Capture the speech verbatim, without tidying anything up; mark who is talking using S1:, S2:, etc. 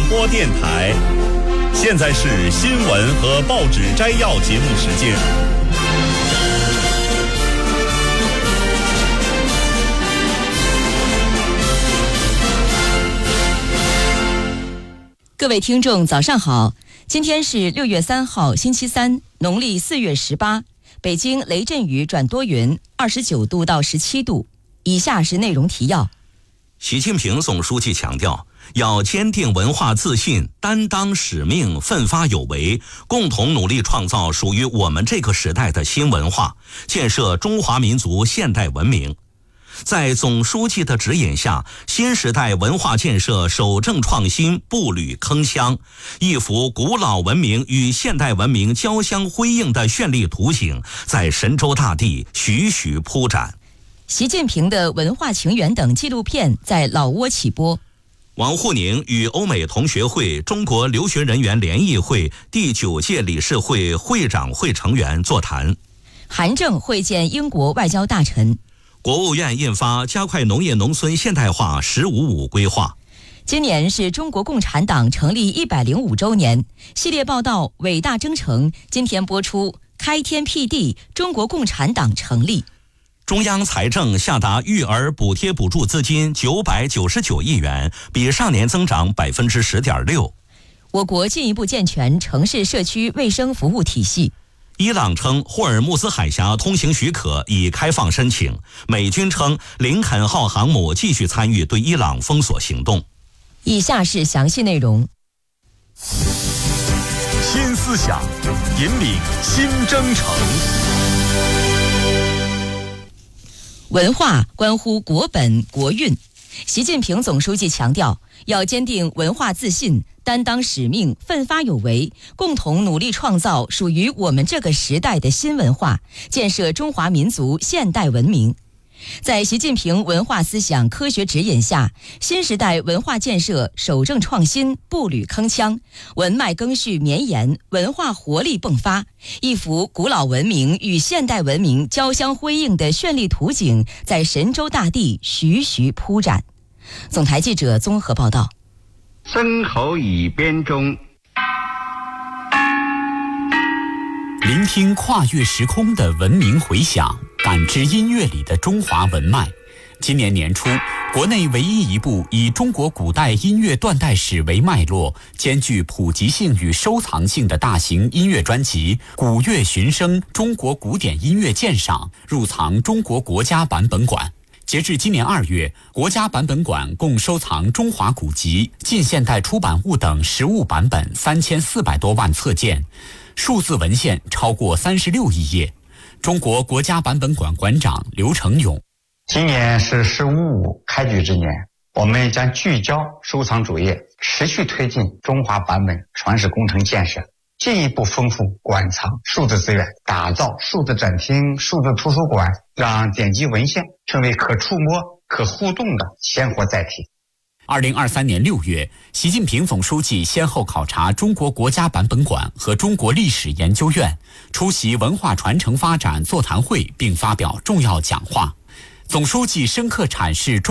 S1: 播电台。现在是新闻和报纸摘要节目时间。
S2: 各位听众早上好，今天是六月三号星期三，农历四月十八，北京雷阵雨转多云，二十九度到十七度。以下是内容提要。
S3: 习近平总书记强调，要坚定文化自信，担当使命，奋发有为，共同努力创造属于我们这个时代的新文化，建设中华民族现代文明。在总书记的指引下，新时代文化建设守正创新，步履铿锵，一幅古老文明与现代文明交相辉映的绚丽图景在神州大地徐徐铺展。
S2: 习近平的文化情缘等纪录片在老挝起播。
S3: 王沪宁与欧美同学会中国留学人员联谊会第九届理事会会长会成员座谈。
S2: 韩正会见英国外交大臣。
S3: 国务院印发加快农业农村现代化“十五五”规划。
S2: 今年是中国共产党成立一百零五周年，系列报道《伟大征程》今天播出。开天辟地，中国共产党成立。
S3: 中央财政下达育儿补贴补助资金九百九十九亿元，比上年增长百分之十点六。
S2: 我国进一步健全城市社区卫生服务体系。
S3: 伊朗称霍尔木兹海峡通行许可已开放申请，美军称林肯号航母继续参与对伊朗封锁行动。
S2: 以下是详细内容。
S1: 新思想，引领新征程。
S2: 文化关乎国本国运，习近平总书记强调，要坚定文化自信，担当使命，奋发有为，共同努力创造属于我们这个时代的新文化，建设中华民族现代文明。在习近平文化思想科学指引下，新时代文化建设守正创新，步履铿锵，文脉更续绵延，文化活力迸发，一幅古老文明与现代文明交相辉映的绚丽图景在神州大地徐徐铺展。总台记者综合报道。
S4: 僧口语编中，
S5: 聆听跨越时空的文明回响，感知音乐里的中华文脉。今年年初，国内唯一一部以中国古代音乐断代史为脉络，兼具普及性与收藏性的大型音乐专辑《古乐寻声：中国古典音乐鉴赏》入藏中国国家版本馆。截至今年二月，国家版本馆共收藏中华古籍、近现代出版物等实物版本三千四百多万册件，数字文献超过三十六亿页。中国国家版本馆馆长刘成勇：
S4: 今年是“十五五”开局之年，我们将聚焦收藏主业，持续推进中华版本传世工程建设，进一步丰富馆藏数字资源，打造数字展厅、数字图书馆，让典籍文献成为可触摸、可互动的鲜活载体。
S5: 二零二三年六月，习近平总书记先后考察中国国家版本馆和中国历史研究院，出席文化传承发展座谈会并发表重要讲话。总书记深刻阐释